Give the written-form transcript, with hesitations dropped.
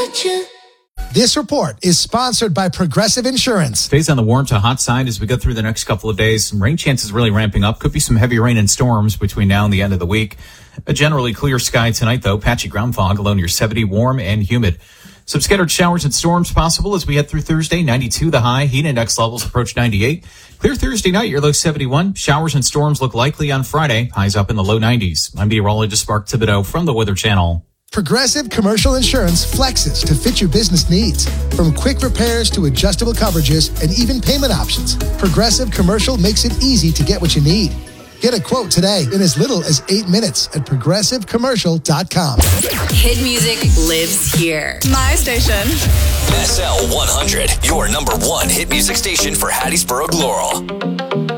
This report is sponsored by Progressive Insurance. Stays on the warm to hot side as we go through the next couple of days. Some rain chances really ramping up. Could be some heavy rain and storms between now and the end of the week. A generally clear sky tonight, though. Patchy ground fog, low near 70, warm and humid. Some scattered showers and storms possible as we head through Thursday. 92 the high. Heat index levels approach 98. Clear Thursday night, your low 71. Showers and storms look likely on Friday. Highs up in the low 90s. I'm meteorologist Mark Thibodeau from the Weather Channel. Progressive Commercial Insurance flexes to fit your business needs. From quick repairs to adjustable coverages and even payment options, Progressive Commercial makes it easy to get what you need. Get a quote today in as little as 8 minutes at progressivecommercial.com. Hit music lives here. My station. SL 100, your number one hit music station for Hattiesburg, Laurel.